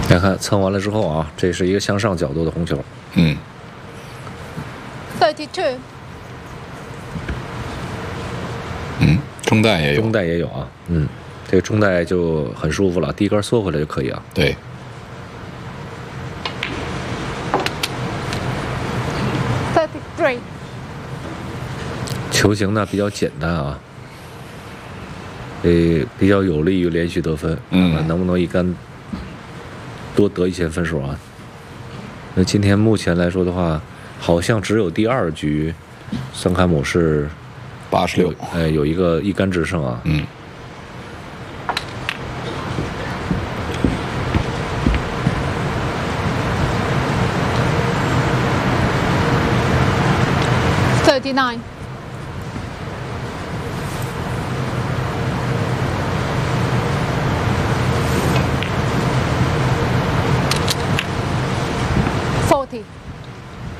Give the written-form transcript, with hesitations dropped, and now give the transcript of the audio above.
来看蹭完了之后啊，这是一个向上角度的红球。 32. 中带也有， 中带也有啊。这个中带就很舒服了，第一杆缩回来就可以啊。 对。 33. 球形呢比较简单啊，比较有利于连续得分。能不能一杆多得一些分数啊？那今天目前来说的话，好像只有第2局，桑卡姆是 86， 有一个一杆制胜啊。 39. 40.